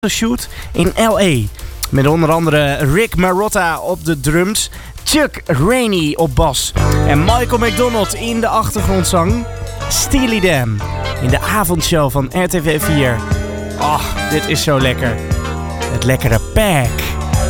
Shoot in L.A. Met onder andere Rick Marotta op de drums, Chuck Rainey op bas en Michael McDonald in de achtergrondzang. Steely Dan in de avondshow van RTV 4. Ach, dit is zo lekker. Het lekkere Pack.